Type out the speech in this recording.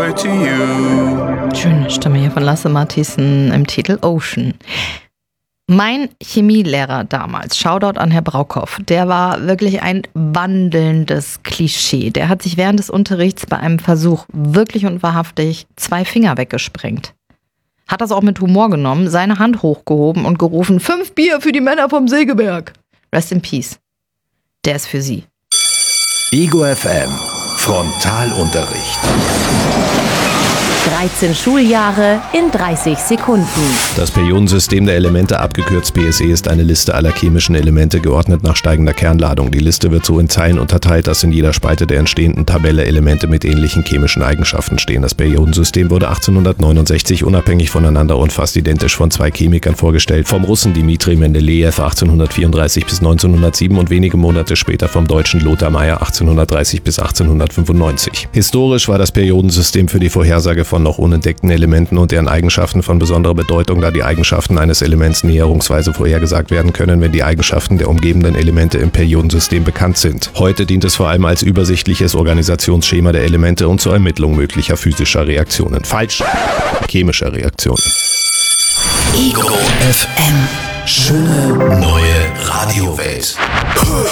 joy to you. Schöne Stimme hier von Lasse Matthiesen im Titel Ocean. Mein Chemielehrer damals, Shoutout an Herr Braukow, der war wirklich ein wandelndes Klischee. Der hat sich während des Unterrichts bei einem Versuch wirklich und wahrhaftig 2 Finger weggesprengt. Hat das auch mit Humor genommen, seine Hand hochgehoben und gerufen, 5 Bier für die Männer vom Segeberg. Rest in Peace. Der ist für Sie. Ego FM Frontalunterricht. 13 Schuljahre in 30 Sekunden. Das Periodensystem der Elemente, abgekürzt PSE, ist eine Liste aller chemischen Elemente, geordnet nach steigender Kernladung. Die Liste wird so in Zeilen unterteilt, dass in jeder Spalte der entstehenden Tabelle Elemente mit ähnlichen chemischen Eigenschaften stehen. Das Periodensystem wurde 1869 unabhängig voneinander und fast identisch von 2 Chemikern vorgestellt. Vom Russen Dmitri Mendelejew 1834 bis 1907 und wenige Monate später vom Deutschen Lothar Meyer 1830 bis 1895. Historisch war das Periodensystem für die Vorhersage von noch unentdeckten Elementen und deren Eigenschaften von besonderer Bedeutung, da die Eigenschaften eines Elements näherungsweise vorhergesagt werden können, wenn die Eigenschaften der umgebenden Elemente im Periodensystem bekannt sind. Heute dient es vor allem als übersichtliches Organisationsschema der Elemente und zur Ermittlung möglicher physischer Reaktionen. Falsch! Chemischer Reaktionen. Ego FM. Schöne neue Radiowelt.